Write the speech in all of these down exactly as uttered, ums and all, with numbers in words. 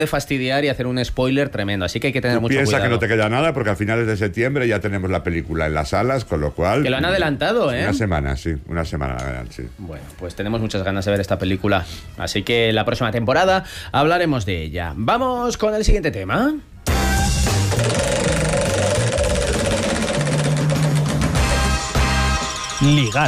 de fastidiar y hacer un spoiler tremendo, así que hay que tener Tú mucho piensa cuidado. que no te queda nada porque a finales de septiembre ya tenemos la película en las salas, con lo cual... Que lo han adelantado, ¿eh? Una semana, sí, una semana la verán, sí. Bueno, pues tenemos muchas ganas de ver esta película, así que la próxima temporada hablaremos de ella. Vamos con el siguiente tema. Ligar.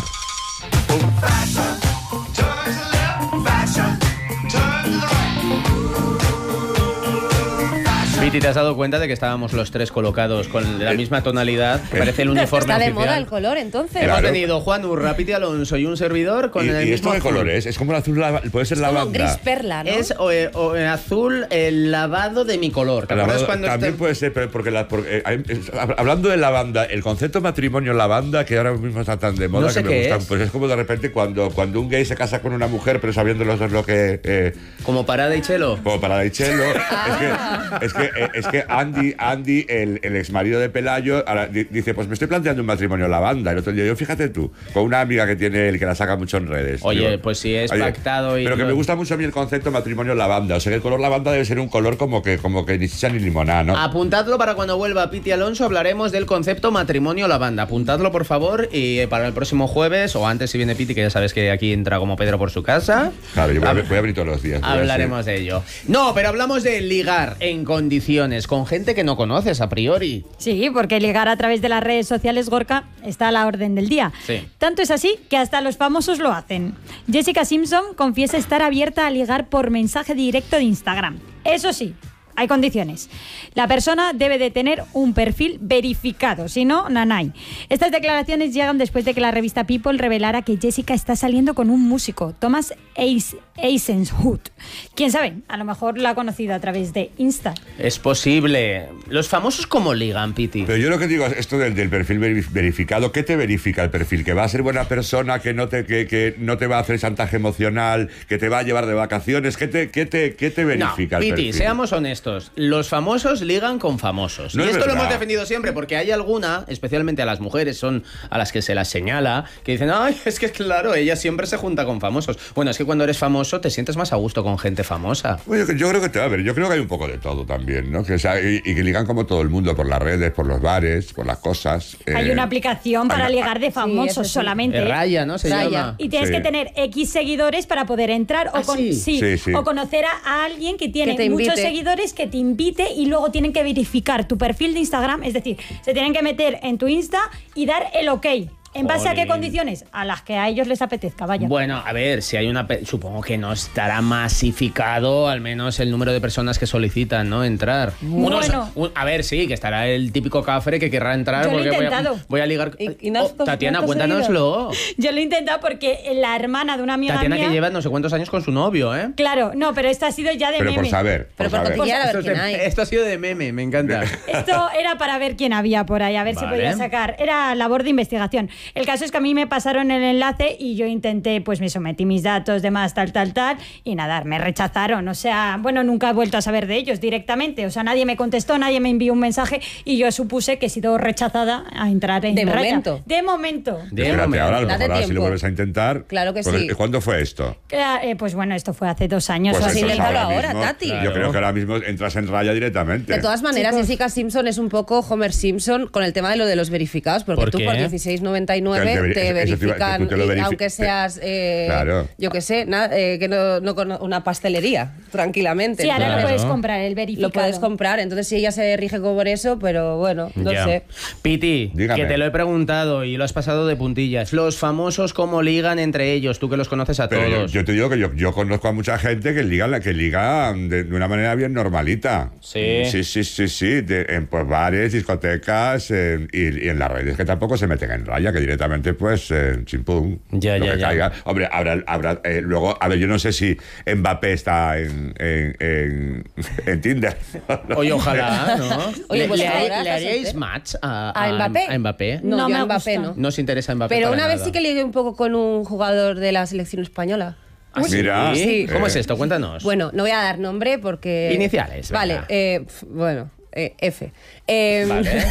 Piti, ¿te has dado cuenta de que estábamos los tres colocados con la misma tonalidad? Que parece el uniforme Está de oficial. moda el color, entonces. Hemos Claro. venido Juan Urra, Piti Alonso y un servidor con ¿Y, el y mismo esto de azul. colores? Es como el azul, lava- puede ser Como lavanda. gris perla, ¿no? Es o, eh, o, eh, azul el lavado de mi color. ¿Te El acuerdas lavado- cuando también este- puede ser, pero porque, la, porque eh, hay- es- hablando de lavanda, el concepto matrimonio lavanda, que ahora mismo está tan de moda, No sé que me qué gusta, es. pues es como de repente cuando, cuando un gay se casa con una mujer, pero sabiendo los dos lo que... Eh, como Parada y Chelo? como para Daichelo, es que, es que, eh, es que Andy, Andy el, el ex marido de Pelayo, ahora di- dice, pues me estoy planteando un matrimonio lavanda. El otro día, yo fíjate tú, con una amiga que tiene él, que la saca mucho en redes. Oye, Digo, pues si es oye, pactado y... Pero que me gusta mucho a mí el concepto matrimonio lavanda. O sea, que el color lavanda debe ser un color como que, como que ni chicha ni limonada, ¿no? Apuntadlo para cuando vuelva Piti Alonso, hablaremos del concepto matrimonio lavanda. Apuntadlo, por favor, y eh, para el próximo jueves, o antes si viene Piti, que ya sabes que aquí entra como Pedro por su casa. Claro, yo voy a, Hab- voy a abrir todos los días. voy a Hablaremos de ello. No, pero hablamos de ligar en condiciones con gente que no conoces a priori. Sí, porque ligar a través de las redes sociales, Gorka, está a la orden del día. Sí. Tanto es así que hasta los famosos lo hacen. Jessica Simpson confiesa estar abierta a ligar por mensaje directo de Instagram. Eso sí, hay condiciones. La persona debe de tener un perfil verificado, si no, nanay. Estas declaraciones llegan después de que la revista People revelara que Jessica está saliendo con un músico, Thomas Eis- Eisenhut. ¿Quién sabe? A lo mejor la ha conocido a través de Insta. Es posible. Los famosos cómo ligan, Piti. Pero yo lo que digo es esto del, del perfil veri- verificado. ¿Qué te verifica el perfil? ¿Que va a ser buena persona, que no te, que, que no te va a hacer chantaje emocional, que te va a llevar de vacaciones? ¿Qué te, qué te, qué te verifica no, el Piti, perfil? seamos honestos. Los famosos ligan con famosos. No y es esto lo verdad. hemos defendido siempre porque hay alguna, especialmente a las mujeres, son a las que se las señala, que dicen, ay, es que claro, ella siempre se junta con famosos. Bueno, es que cuando eres famoso te sientes más a gusto con gente famosa. Bueno, yo, yo creo que te va a ver, yo creo que hay un poco de todo también, ¿no? Que, o sea, y, y que ligan como todo el mundo, por las redes, por los bares, por las cosas. Hay eh, una aplicación para hay- ligar de famosos eso sí. solamente. Eh, Raya, ¿no? Se Raya. llama. Y tienes Sí. que tener X seguidores para poder entrar ¿Ah, o, con- sí? Sí, sí. o conocer a, a alguien que tiene Que te muchos invite. seguidores, que te invite, y luego tienen que verificar tu perfil de Instagram. Es decir, se tienen que meter en tu Insta y dar el ok. ¿En base a qué Jolín. condiciones? A las que a ellos les apetezca, vaya. Bueno, a ver, si hay una... pe- Supongo que no estará masificado al menos el número de personas que solicitan, ¿no? Entrar. Bueno. Unos- un- a ver, sí, que estará el típico cafre que querrá entrar Yo lo he porque voy a, intentado. voy a ligar... ¿Y- y no has Oh, cos- Tatiana, no has cuéntanoslo. Yo lo he intentado porque la hermana de una amiga Tatiana mía... que lleva no sé cuántos años con su novio, ¿eh? Claro, no, pero esto ha sido ya de Pero meme. por saber. Pero por por saber. cotillar a Esto, ver es quién de- hay. esto ha sido de meme, me encanta. Esto era para ver quién había por ahí, a ver si Vale. podía sacar. Era labor de investigación. El caso es que a mí me pasaron el enlace y yo intenté, pues me sometí mis datos, demás, tal, tal, tal, y nada, me rechazaron. O sea, bueno, nunca he vuelto a saber de ellos directamente. O sea, nadie me contestó, nadie me envió un mensaje y yo supuse que he sido rechazada a entrar en De Raya. momento. De momento. De Espérate, momento. ahora a lo Date mejor ahora si tiempo. lo vuelves a intentar. Claro que porque- sí. ¿Cuándo fue esto? Eh, pues bueno, esto fue hace dos años Pues o así. entonces entonces inténtalo ahora, mismo- Tati. Yo Claro. creo que ahora mismo entras en raya directamente. De todas maneras, Chicos. Jessica Simpson es un poco Homer Simpson con el tema de lo de los verificados, porque ¿Por tú qué? por dieciséis noventa y Pero nueve te veri- te eso te iba- que verifican, tú te lo y verifi- aunque te- seas, eh, Claro. yo qué sé, na- eh, que no, no con una pastelería, tranquilamente. Sí, ahora Claro. lo puedes comprar, el verificado. Lo puedes comprar, entonces si ella se rige por eso, pero bueno, no Ya. sé. Piti, Dígame. que te lo he preguntado y lo has pasado de puntillas. Los famosos, ¿cómo ligan entre ellos? Tú que los conoces a Pero yo, todos. yo te digo que yo, yo conozco a mucha gente que liga, que liga de, de una manera bien normalita. Sí. Sí, sí, sí, sí. de- en pues, bares, discotecas en- y, y en las redes que tampoco se meten en raya, que directamente pues eh, chimpum. Ya, lo ya, que ya. caiga. Hombre, habrá, habrá eh, luego, a ver, yo no sé si Mbappé está en, en, en, en Tinder. Oye, ojalá, ¿no? Oye, ¿Le, pues le- ahora le está haríais soltero. match a, ¿A Mbappé? a Mbappé? No, No yo me a Mbappé gusta. no. No os interesa Mbappé Pero para una vez nada. sí que ligué un poco con un jugador de la selección española. ¿Ah, sí? Mira. Sí. ¿Cómo Eh. es esto? Cuéntanos. Bueno, no voy a dar nombre porque... Iniciales, Vale, venga. eh, pf, bueno, eh, F. Eh, Vale.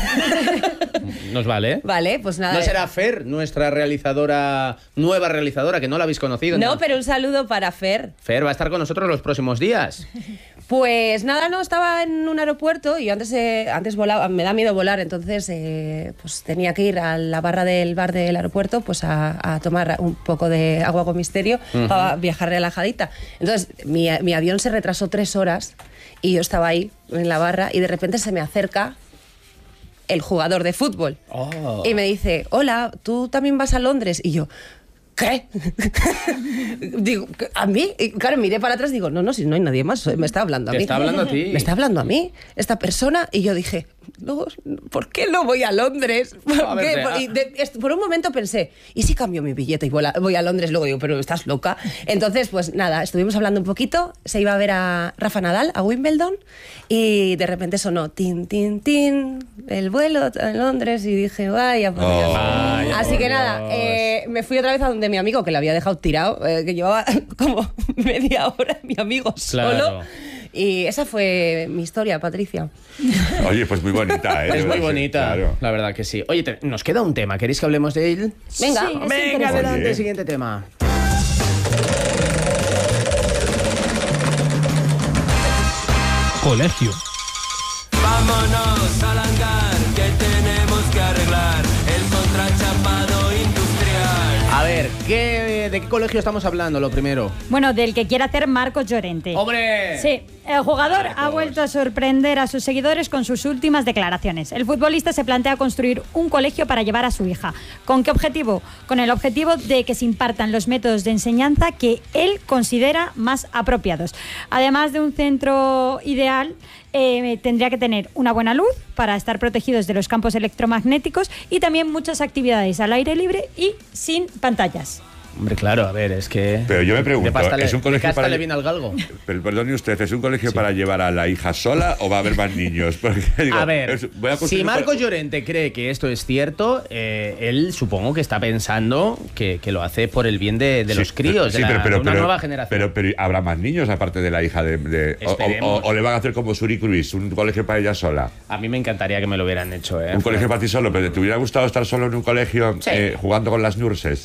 Nos vale. Vale, pues nada. No será Fer, nuestra realizadora, nueva realizadora, que no la habéis conocido. No, pero un saludo para Fer. Fer va a estar con nosotros los próximos días. Pues nada, no, estaba en un aeropuerto y yo antes, eh, antes volaba, me da miedo volar, entonces eh, pues tenía que ir a la barra del bar del aeropuerto pues a, a tomar un poco de agua con misterio uh-huh. para viajar relajadita. Entonces mi, mi avión se retrasó tres horas y yo estaba ahí en la barra y de repente se me acerca el jugador de fútbol oh. y me dice, hola, ¿tú también vas a Londres? Y yo, ¿qué? Digo, ¿a mí? Y claro, miré para atrás y digo, no, no, si no hay nadie más, me está hablando a mí. ¿Te está hablando a ti? Me está hablando a mí, esta persona, y yo dije, no, ¿por qué no voy a Londres? ¿Por, a ver, qué? Por, y de, est- por un momento pensé, ¿y si cambio mi billete y voy a, voy a Londres? Luego digo, pero ¿estás loca? Entonces, pues nada, estuvimos hablando un poquito, se iba a ver a Rafa Nadal, a Wimbledon, y de repente sonó, tin, tin, tin, el vuelo a Londres, y dije, vaya, por Dios. Oh. Vaya, Así por que Dios. nada, eh, me fui otra vez a donde mi amigo, que lo había dejado tirado, eh, que llevaba como media hora mi amigo solo. Claro. Y esa fue mi historia, Patricia. Oye, pues muy bonita, ¿eh? Es muy Sí, bonita, claro. la verdad que sí. Oye, te- nos queda un tema, ¿queréis que hablemos de él? Venga. Sí, es Venga, interesante. adelante, Oye. siguiente tema. Colegio. Vámonos al hangar que tenemos que arreglar el contrachapado industrial. A ver, ¿qué, ¿de qué colegio estamos hablando, lo primero? Bueno, del que quiere hacer Marcos Llorente. ¡Hombre! Sí, el jugador Marcos. ha vuelto a sorprender a sus seguidores con sus últimas declaraciones. El futbolista se plantea construir un colegio para llevar a su hija. ¿Con qué objetivo? Con el objetivo de que se impartan los métodos de enseñanza que él considera más apropiados. Además de un centro ideal, eh, tendría que tener una buena luz para estar protegidos de los campos electromagnéticos y también muchas actividades al aire libre y sin pantallas. Hombre, claro, a ver, es que... Pero yo me pregunto, de pasta le- ¿es un colegio de casta para- le viene al galgo? Pero perdone usted, ¿es un colegio para llevar a la hija sola o va a haber más niños? Porque, digo, A ver, es- voy a construir si un Marcos co- Llorente cree que esto es cierto, eh, él supongo que está pensando que, que lo hace por el bien de, de Sí, los críos, sí, de, la- pero- pero- de una pero- nueva generación. Pero, pero habrá más niños aparte de la hija de... de- o, o- Esperemos. o- o le van a hacer como Suri Cruise, un colegio para ella sola. A mí me encantaría que me lo hubieran hecho, ¿eh? Un colegio para ti solo, pero ¿te hubiera gustado estar solo en un colegio Sí. eh, jugando con las nurses?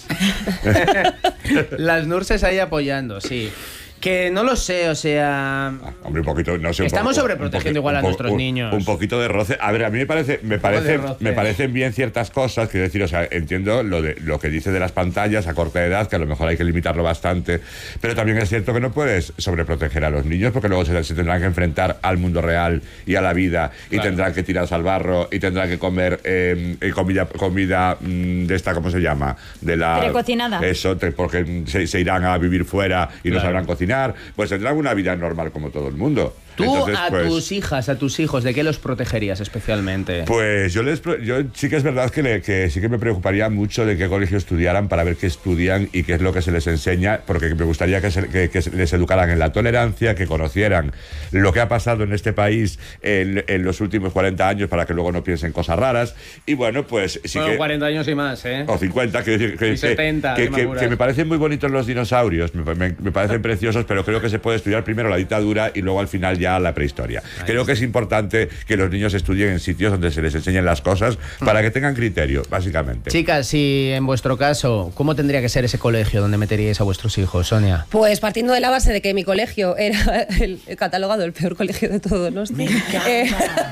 Las nurses ahí apoyando, sí. Que no lo sé, o sea... Ah, hombre, un poquito, no sé. un Estamos poco- sobreprotegiendo un poco- igual a un poco- nuestros un- niños. Un poquito de roce. A ver, a mí me parece, me poco de parece, roce. me parecen bien ciertas cosas. Quiero decir, o sea, entiendo lo de lo que dice de las pantallas a corta edad, que a lo mejor hay que limitarlo bastante. Pero también es cierto que no puedes sobreproteger a los niños, porque luego se, se tendrán que enfrentar al mundo real y a la vida, y Claro. tendrán que tirarse al barro, y tendrán que comer eh, eh, comida, comida mm, de esta, ¿cómo se llama? De la Precocinada. Eso, te- porque se, se irán a vivir fuera y no Claro. sabrán cocinar. Pues tendrán una vida normal como todo el mundo. Tú Entonces, a pues, tus hijas, a tus hijos, ¿de qué los protegerías especialmente? Pues yo les pro- yo sí que es verdad que, le- que sí que me preocuparía mucho de qué colegio estudiaran para ver qué estudian y qué es lo que se les enseña, porque me gustaría que, se- que- que se les educaran en la tolerancia, que conocieran lo que ha pasado en este país en, en los últimos cuarenta años para que luego no piensen cosas raras. Y bueno, pues sí Bueno, que... cuarenta años y más, ¿eh? O cincuenta, quiero decir, que, Y setenta, que, si me que- apuras. que me parecen muy bonitos los dinosaurios, me, me- me parecen preciosos, pero creo que se puede estudiar primero la dictadura y luego al final ya la prehistoria. Creo que es importante que los niños estudien en sitios donde se les enseñen las cosas para que tengan criterio, básicamente. Chicas, si en vuestro caso, ¿cómo tendría que ser ese colegio donde meteríais a vuestros hijos, Sonia? Pues partiendo de la base de que mi colegio era el, el catalogado el peor colegio de todo, ¿no? Eh,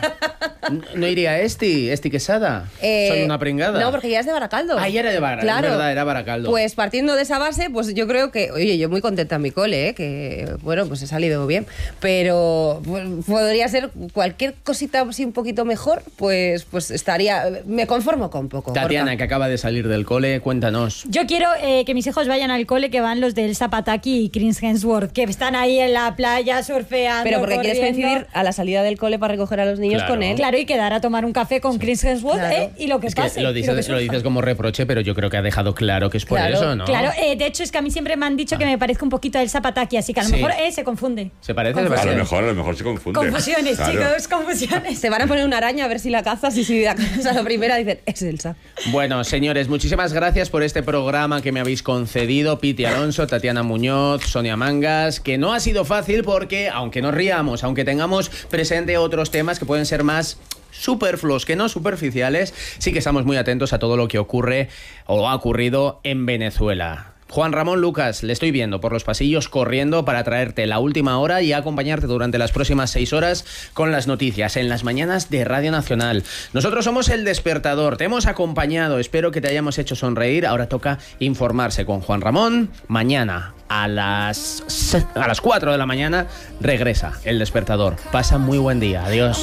¿No iría a Esti, Esti Quesada? eh, Soy una pringada. No, porque ya es de Baracaldo. Ah, ya era de Baracaldo, Claro. es verdad, era Baracaldo. Pues partiendo de esa base, pues yo creo que, oye, yo muy contenta en mi cole, ¿eh? Que bueno, pues he salido bien, pero pues, podría ser cualquier cosita así un poquito mejor, pues, pues estaría, me conformo con poco. Tatiana, Gorka. que acaba de salir del cole, cuéntanos. Yo quiero eh, que mis hijos vayan al cole, que van los del Zapataki y Chris Hemsworth, que están ahí en la playa surfeando. Pero porque quieres corriendo. coincidir a la salida del cole para recoger a los niños Claro. con él. Claro, y quedar a tomar un café con Chris Hemsworth, Claro. ¿eh? Y lo que Es que pase. lo y dices, que lo surja. dices como reproche, pero yo creo que ha dejado claro que es por Claro, eso, ¿no? Claro, eh, de hecho es que a mí siempre me han dicho que me parezca un poquito el Zapataki, así que a lo Sí. mejor eh, se confunde. ¿Se parece? A ¿Se lo parece? mejor, a lo mejor se confunde. Confusiones, Claro. chicos, confusiones. Se van a poner una araña a ver si la cazas y si la cazas a la primera dicen, es Elsa. Bueno, señores, muchísimas gracias por este programa que me habéis concedido, Piti Alonso, Tatiana Muñoz, Sonia Mangas, que no ha sido fácil porque, aunque nos riamos, aunque tengamos presente otros temas que pueden ser más superfluos que no superficiales, sí que estamos muy atentos a todo lo que ocurre o ha ocurrido en Venezuela. Juan Ramón Lucas, le estoy viendo por los pasillos corriendo para traerte la última hora y acompañarte durante las próximas seis horas con las noticias en las mañanas de Radio Nacional. Nosotros somos El Despertador, te hemos acompañado, espero que te hayamos hecho sonreír. Ahora toca informarse con Juan Ramón. Mañana a las, a las cuatro de la mañana regresa El Despertador. Pasa muy buen día, adiós.